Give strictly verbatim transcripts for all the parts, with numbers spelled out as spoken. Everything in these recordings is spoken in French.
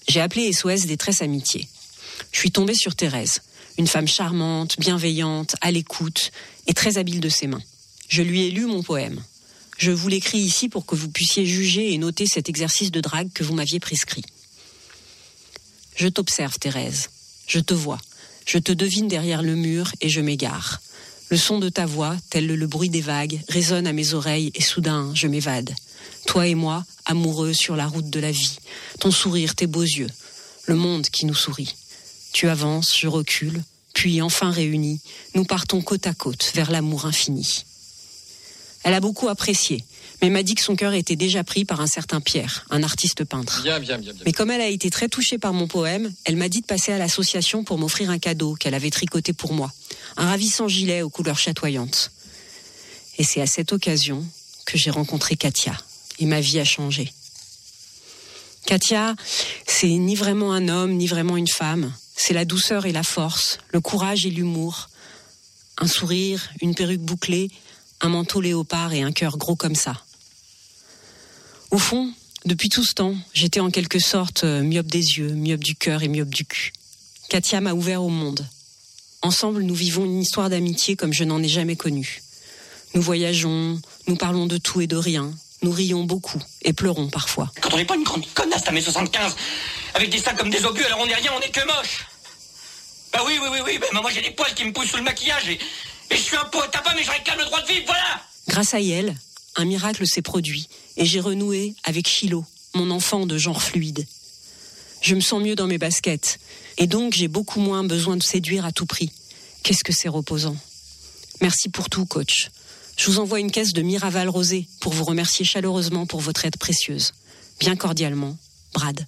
J'ai appelé S O S Détresse Amitié. Je suis tombée sur Thérèse, une femme charmante, bienveillante, à l'écoute et très habile de ses mains. Je lui ai lu mon poème. Je vous l'écris ici pour que vous puissiez juger et noter cet exercice de drague que vous m'aviez prescrit. Je t'observe, Thérèse. Je te vois. Je te devine derrière le mur et je m'égare. Le son de ta voix, tel le bruit des vagues, résonne à mes oreilles et soudain, je m'évade. Toi et moi, amoureux sur la route de la vie. Ton sourire, tes beaux yeux. Le monde qui nous sourit. Tu avances, je recule, puis enfin réunis, nous partons côte à côte vers l'amour infini. Elle a beaucoup apprécié, mais m'a dit que son cœur était déjà pris par un certain Pierre, un artiste peintre. Bien, bien, bien, bien. Mais comme elle a été très touchée par mon poème, elle m'a dit de passer à l'association pour m'offrir un cadeau qu'elle avait tricoté pour moi. Un ravissant gilet aux couleurs chatoyantes. Et c'est à cette occasion que j'ai rencontré Katia. Et ma vie a changé. Katia, c'est ni vraiment un homme, ni vraiment une femme. C'est la douceur et la force, le courage et l'humour. Un sourire, une perruque bouclée, un manteau léopard et un cœur gros comme ça. Au fond, depuis tout ce temps, j'étais en quelque sorte myope des yeux, myope du cœur et myope du cul. Katia m'a ouvert au monde. Ensemble, nous vivons une histoire d'amitié comme je n'en ai jamais connue. Nous voyageons, nous parlons de tout et de rien. Nous rions beaucoup et pleurons parfois. Quand on n'est pas une grande connasse à mes soixante-quinze, avec des seins comme des obus, alors on n'est rien, on n'est que moche. Bah oui, oui, oui, oui, bah moi j'ai des poils qui me poussent sous le maquillage et, et je suis un poète à pas, mais je réclame le droit de vivre, voilà. Grâce à elle, un miracle s'est produit et j'ai renoué avec Chilo, mon enfant de genre fluide. Je me sens mieux dans mes baskets et donc j'ai beaucoup moins besoin de séduire à tout prix. Qu'est-ce que c'est reposant. Merci pour tout, coach. Je vous envoie une caisse de Miraval rosé pour vous remercier chaleureusement pour votre aide précieuse. Bien cordialement, Brad.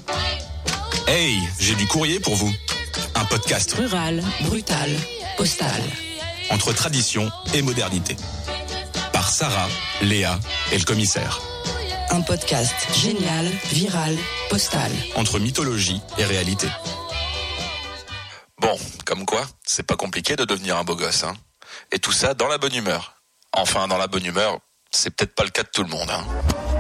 Hey, j'ai du courrier pour vous. Un podcast rural, brutal, postal. Entre tradition et modernité. Par Sarah, Léa et le commissaire. Un podcast génial, viral, postal. Entre mythologie et réalité. Bon, comme quoi, c'est pas compliqué de devenir un beau gosse, hein. Et tout ça dans la bonne humeur. Enfin, dans la bonne humeur, c'est peut-être pas le cas de tout le monde, hein.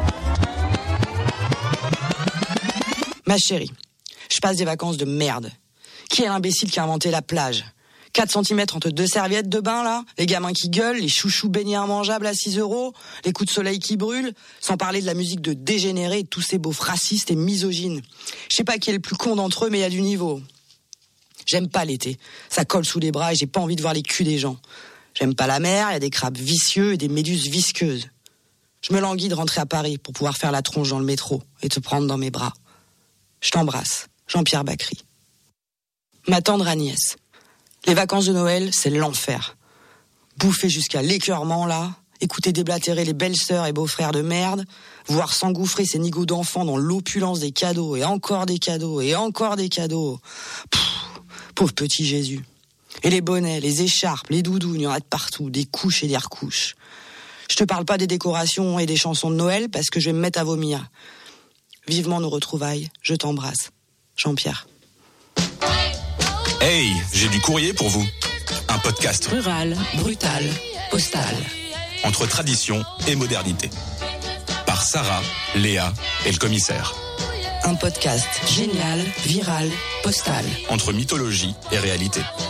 Ma chérie, je passe des vacances de merde. Qui est l'imbécile qui a inventé la plage ? quatre centimètres entre deux serviettes de bain, là, les gamins qui gueulent, les chouchous beignets immangeables à six euros, les coups de soleil qui brûlent, sans parler de la musique de dégénérés et de tous ces beaufs racistes et misogynes. Je sais pas qui est le plus con d'entre eux, mais il y a du niveau. J'aime pas l'été. Ça colle sous les bras et j'ai pas envie de voir les culs des gens. J'aime pas la mer, il y a des crabes vicieux et des méduses visqueuses. Je me languis de rentrer à Paris pour pouvoir faire la tronche dans le métro et te prendre dans mes bras. Je t'embrasse, Jean-Pierre Bacry. Ma tendre Agnès. Les vacances de Noël, c'est l'enfer. Bouffer jusqu'à l'écœurement, là, écouter déblatérer les belles-sœurs et beaux-frères de merde, voir s'engouffrer ces nigauds d'enfants dans l'opulence des cadeaux, et encore des cadeaux, et encore des cadeaux. Pff, pauvre petit Jésus. Et les bonnets, les écharpes, les doudous, il y en a de partout, des couches et des recouches. Je te parle pas des décorations et des chansons de Noël, parce que je vais me mettre à vomir. Vivement nos retrouvailles, je t'embrasse. Jean-Pierre. Hey, j'ai du courrier pour vous. Un podcast rural, brutal, postal. Entre tradition et modernité. Par Sarah, Léa et le commissaire. Un podcast génial, viral, postal. Entre mythologie et réalité.